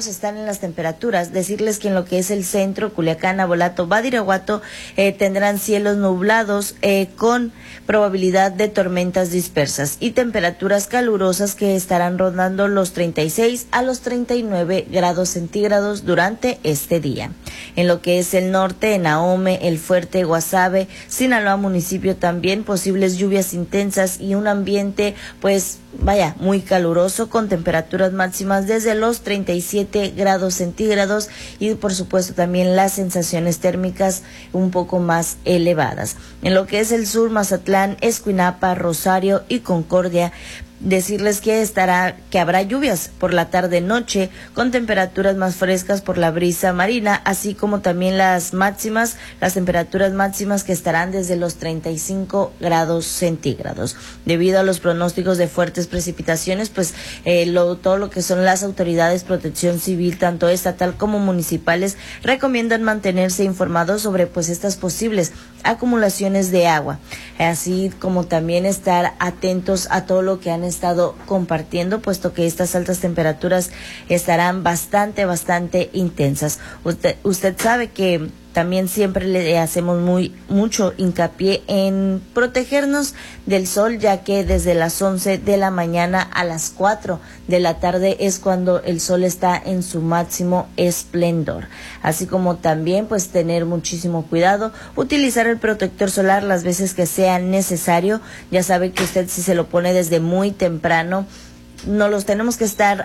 vamos a estar en las temperaturas. Decirles que en lo que es el centro, Culiacán, Abolato, Badiraguato, tendrán cielos nublados con probabilidad de tormentas dispersas y temperaturas calurosas que estarán rondando los 36 a los 39 grados centígrados durante este día. En lo que es el norte, en Ahome, El Fuerte, Guasave, Sinaloa municipio también posibles lluvias intensas y un ambiente muy caluroso con temperaturas máximas desde los 37 grados centígrados y por supuesto también las sensaciones térmicas un poco más elevadas. En lo que es el sur, Mazatlán, Escuinapa, Rosario y Concordia, decirles que habrá lluvias por la tarde-noche con temperaturas más frescas por la brisa marina, así como también las temperaturas máximas que estarán desde los 35 grados centígrados. Debido a los pronósticos de fuertes precipitaciones, todo lo que son las autoridades protección civil, tanto estatal como municipales, recomiendan mantenerse informados sobre estas posibles acumulaciones de agua, así como también estar atentos a todo lo que han estado compartiendo, puesto que estas altas temperaturas estarán bastante intensas. Usted sabe que también siempre le hacemos mucho hincapié en protegernos del sol, ya que desde las 11 de la mañana a las 4 de la tarde es cuando el sol está en su máximo esplendor. Así como también tener muchísimo cuidado, utilizar el protector solar las veces que sea necesario. Ya sabe que usted, si se lo pone desde muy temprano, no los tenemos que estar